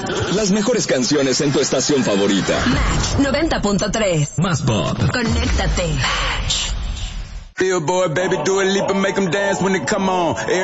Las mejores canciones en tu estación favorita. Match 90.3. Más pop. Conéctate. Match. Billboard, baby, do a leap and make them dance when they come on.